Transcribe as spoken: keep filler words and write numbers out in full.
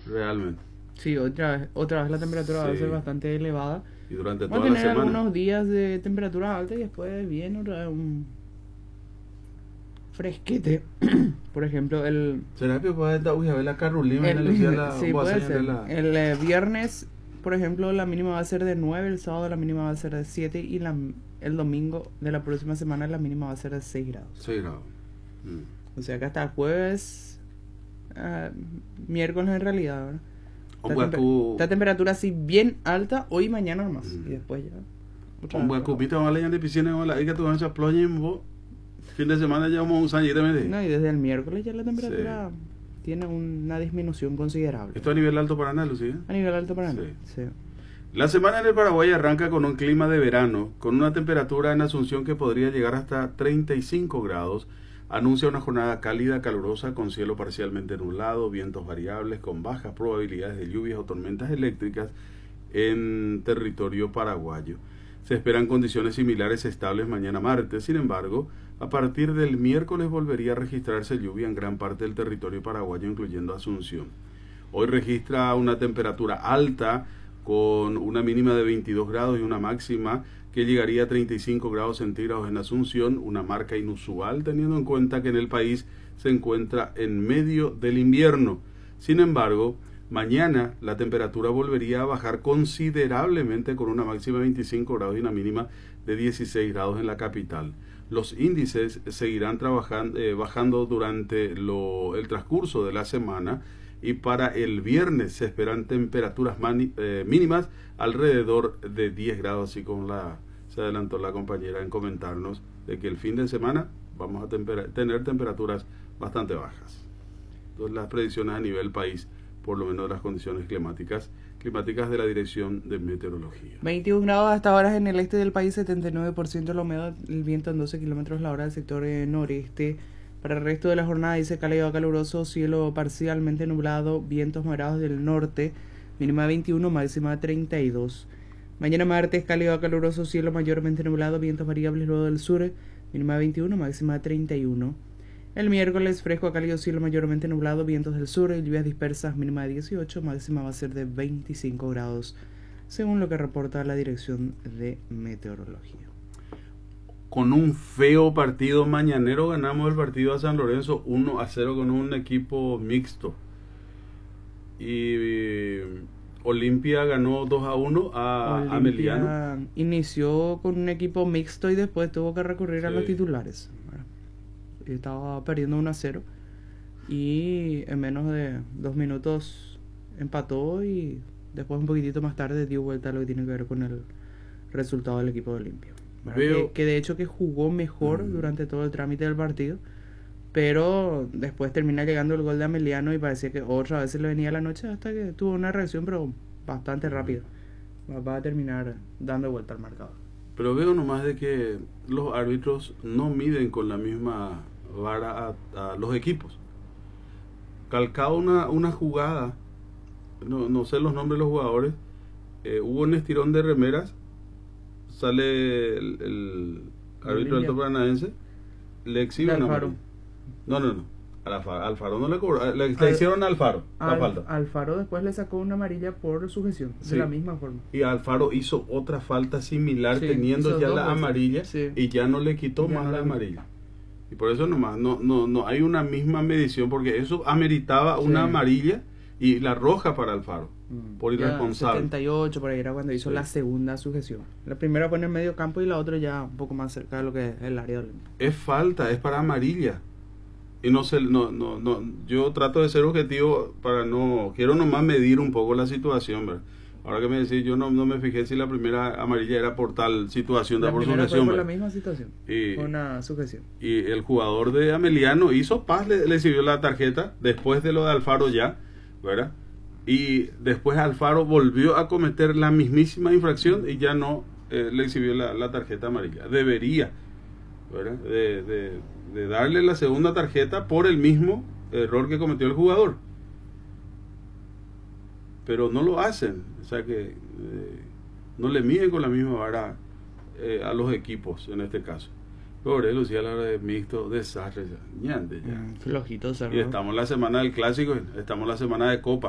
realmente. Sí, otra vez, otra vez la temperatura va a ser Sí. bastante elevada. Y durante Vamos a toda la tener semana. algunos días de temperatura alta y después viene otra vez un fresquete. Por ejemplo, el, ¿Será que puede estar, uy, a ver la Carolina, el Lucía, la, sí, voy a puede enseñarle ser. la, El eh, viernes, por ejemplo, la mínima va a ser de nueve, el sábado la mínima va a ser de siete y la, el domingo de la próxima semana la mínima va a ser de seis grados. seis grados. Mm. O sea que hasta el jueves, uh, miércoles en realidad, ¿verdad? Esta, temper Ombuacu, esta temperatura así bien alta hoy y mañana nomás. Mm. Y después ya. otra vez Ombuacu, bajó. pita, vamos a leer de piscina, vamos a leer que tú vas a ploya en vos. Fin de semana ya vamos a usar y también. No, y desde el miércoles ya la temperatura tiene una disminución considerable. Esto a nivel alto Paraná, Lucía. A nivel alto para mí. Sí. Sí. La semana en el Paraguay arranca con un clima de verano, con una temperatura en Asunción que podría llegar hasta treinta y cinco grados. Anuncia una jornada cálida, calurosa, con cielo parcialmente nublado, vientos variables, con bajas probabilidades de lluvias o tormentas eléctricas en territorio paraguayo. Se esperan condiciones similares estables mañana martes. Sin embargo, a partir del miércoles volvería a registrarse lluvia en gran parte del territorio paraguayo, incluyendo Asunción. Hoy registra una temperatura alta con una mínima de veintidós grados y una máxima que llegaría a treinta y cinco grados centígrados en Asunción, una marca inusual teniendo en cuenta que en el país se encuentra en medio del invierno. Sin embargo, mañana la temperatura volvería a bajar considerablemente con una máxima de veinticinco grados y una mínima de dieciséis grados en la capital. Los índices seguirán trabajando, eh, bajando durante lo, el transcurso de la semana, y para el viernes se esperan temperaturas mani, eh, mínimas alrededor de diez grados, así como la, se adelantó la compañera en comentarnos de que el fin de semana vamos a tempera, tener temperaturas bastante bajas. Entonces las predicciones a nivel país, por lo menos de las condiciones climáticas, climáticas de la Dirección de Meteorología. veintiún grados hasta ahora en el este del país, setenta y nueve por ciento la humedad, el viento en doce kilómetros la hora del sector eh, noreste. Para el resto de la jornada dice cálido a caluroso, cielo parcialmente nublado, vientos moderados del norte, mínima de veintiuno, máxima de treinta y dos. Mañana martes cálido a caluroso, cielo mayormente nublado, vientos variables luego del sur, mínima de veintiuno, máxima de treinta y uno. El miércoles fresco a cálido, cielo mayormente nublado, vientos del sur, lluvias dispersas, mínima de dieciocho, máxima va a ser de veinticinco grados, según lo que reporta la Dirección de Meteorología. Con un feo partido mañanero ganamos el partido a San Lorenzo uno a cero con un equipo mixto. Y Olimpia ganó dos a uno a Ameliano. Inició con un equipo mixto y después tuvo que recurrir Sí. a los titulares. Estaba perdiendo uno a cero y en menos de dos minutos empató y después un poquitito más tarde dio vuelta a lo que tiene que ver con el resultado del equipo de Olimpia. Veo... Que, que de hecho que jugó mejor mm. durante todo el trámite del partido, pero después termina llegando el gol de Ameliano y parecía que otra vez se le venía la noche hasta que tuvo una reacción pero bastante rápida. Va a terminar dando vuelta al marcador. Pero veo nomás de que los árbitros no miden con la misma vara a, a los equipos. Calcado una, una jugada, no, no sé los nombres de los jugadores, eh, hubo un estirón de remeras, sale el, el árbitro del Paranaense, le exhibe una amarilla. No, no, no. Al Alfaro, Alfaro no le cobró, le, le al, hicieron a Alfaro al, la falta. Alfaro después le sacó una amarilla por sujeción, sí. De la misma forma. Y Alfaro hizo otra falta similar, sí, teniendo ya la amarilla, sí. Y ya no le quitó ya más la amarilla. Y por eso nomás no, no, no hay una misma medición, porque eso ameritaba sí. una amarilla y la roja para Alfaro, mm. por irresponsable. setenta y ocho por ahí era cuando hizo sí. la segunda sujeción. La primera fue en el medio campo y la otra ya un poco más cerca de lo que es el área del... Es falta, es para amarilla. Y no sé, no, no, no, yo trato de ser objetivo para no, quiero nomás medir un poco la situación, ¿verdad? Ahora que me decís, yo no, no me fijé si la primera amarilla era por tal situación, la por primera sujeción. Fue por la misma situación, y, fue una sujeción. Y el jugador de Ameliano hizo paz, le, le sirvió la tarjeta, después de lo de Alfaro ya, ¿verdad? Y después Alfaro volvió a cometer la mismísima infracción y ya no eh, le exhibió la, la tarjeta amarilla. Debería, ¿verdad? De, de, de darle la segunda tarjeta por el mismo error que cometió el jugador. Pero no lo hacen, o sea que eh, no le miden con la misma vara eh, a los equipos en este caso. Pobre Lucía, la hora de mixto, desastre, ñande ya. Mm, flojito, y estamos la semana del clásico, estamos la semana de Copa.